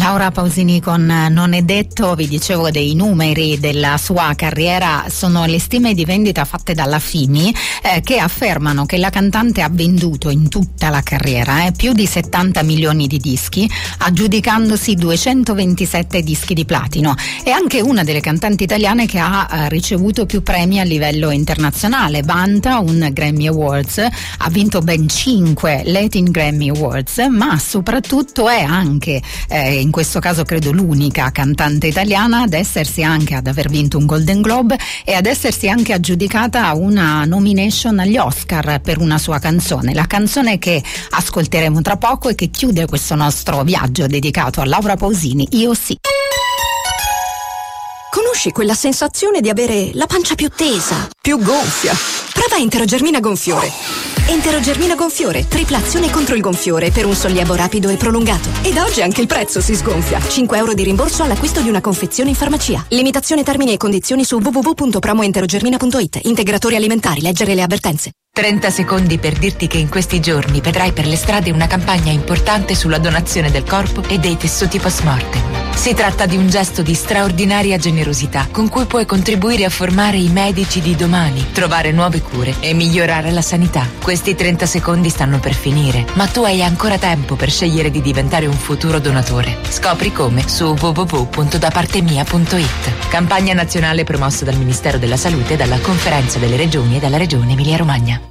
Laura Pausini con Non è detto. Vi dicevo dei numeri della sua carriera, sono le stime di vendita fatte dalla FIMI che affermano che la cantante ha venduto in tutta la carriera più di 70 milioni di dischi, aggiudicandosi 227 dischi di platino. È anche una delle cantanti italiane che ha ricevuto più premi a livello internazionale. Vanta un Grammy Awards, ha vinto ben 5 Latin Grammy Awards, ma soprattutto è anche in questo caso credo l'unica cantante italiana ad aver vinto un Golden Globe e ad essersi anche aggiudicata una nomination agli Oscar per una sua canzone, la canzone che ascolteremo tra poco e che chiude questo nostro viaggio dedicato a Laura Pausini, Io sì. Conosci quella sensazione di avere la pancia più tesa, più gonfia? Prova Enterogermina Gonfiore. Enterogermina Gonfiore, tripla azione contro il gonfiore per un sollievo rapido e prolungato. Ed oggi anche il prezzo si sgonfia. 5 euro di rimborso all'acquisto di una confezione in farmacia. Limitazione, termini e condizioni su www.promoenterogermina.it. Integratori alimentari, leggere le avvertenze. 30 secondi per dirti che in questi giorni vedrai per le strade una campagna importante sulla donazione del corpo e dei tessuti post-mortem. Si tratta di un gesto di straordinaria generosità con cui puoi contribuire a formare i medici di domani, trovare nuove cure e migliorare la sanità. Questi 30 secondi stanno per finire, ma tu hai ancora tempo per scegliere di diventare un futuro donatore. Scopri come su www.dapartemia.it. Campagna nazionale promossa dal Ministero della Salute, dalla Conferenza delle Regioni e dalla Regione Emilia-Romagna.